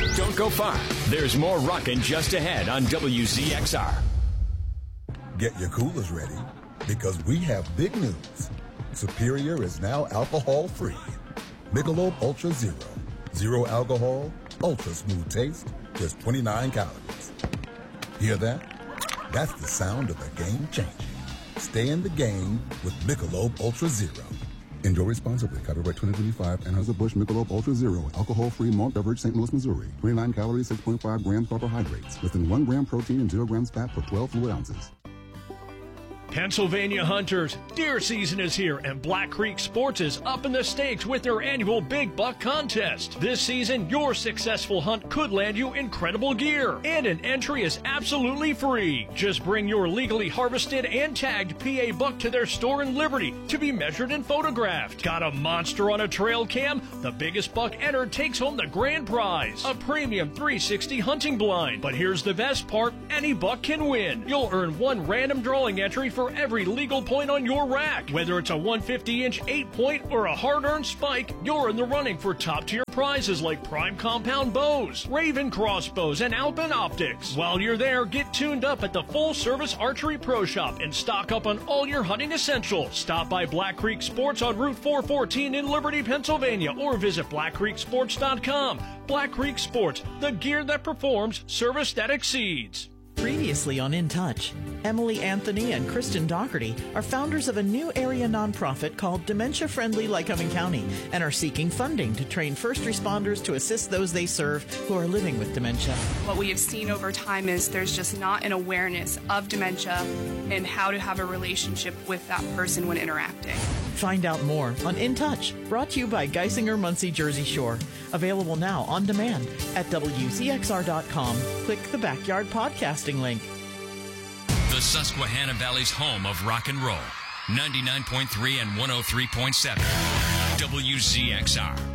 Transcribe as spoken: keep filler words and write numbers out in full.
Don't go far. There's more rockin' just ahead on W Z X R. Get your coolers ready, because we have big news. Superior is now alcohol-free. Michelob Ultra Zero. Zero alcohol, ultra smooth taste, just twenty-nine calories. Hear that? That's the sound of a game changer. Stay in the game with Michelob Ultra Zero. Enjoy responsibly. Copyright twenty twenty-five. Anheuser-Busch Michelob Ultra Zero. Alcohol-free malt beverage, Saint Louis, Missouri. twenty-nine calories, six point five grams carbohydrates. Less than one gram protein and zero grams fat per twelve fluid ounces. Pennsylvania hunters, deer season is here, and Black Creek Sports is up in the stakes with their annual Big Buck Contest. This season, your successful hunt could land you incredible gear, and an entry is absolutely free. Just bring your legally harvested and tagged P A buck to their store in Liberty to be measured and photographed. Got a monster on a trail cam? The biggest buck entered takes home the grand prize, a premium three sixty hunting blind. But here's the best part, any buck can win. You'll earn one random drawing entry for every legal point on your rack. Whether it's a one hundred fifty inch eight point or a hard-earned spike, you're in the running for top-tier prizes like prime compound bows, Raven crossbows, and Alpine optics. While you're there, get tuned up at the full-service Archery Pro Shop and stock up on all your hunting essentials. Stop by Black Creek Sports on Route four fourteen in Liberty, Pennsylvania, or visit black creek sports dot com. Black Creek Sports, the gear that performs, service that exceeds. Previously on In Touch, Emily Anthony and Kristen Doherty are founders of a new area nonprofit called Dementia Friendly Lycoming County and are seeking funding to train first responders to assist those they serve who are living with dementia. What we have seen over time is there's just not an awareness of dementia and how to have a relationship with that person when interacting. Find out more on In Touch, brought to you by Geisinger Muncie Jersey Shore. Available now on demand at W Z X R dot com. Click the Backyard Podcasting link. The Susquehanna Valley's home of rock and roll. ninety-nine point three and one oh three point seven. W Z X R.